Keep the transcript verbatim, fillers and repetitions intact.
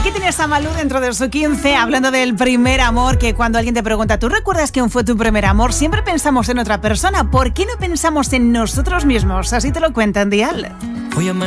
Aquí tienes a Malú dentro de su quince, hablando del primer amor, que cuando alguien te pregunta, ¿tú recuerdas quién fue tu primer amor? Siempre pensamos en otra persona. ¿Por qué no pensamos en nosotros mismos? Así te lo cuentan, Dial. Voy a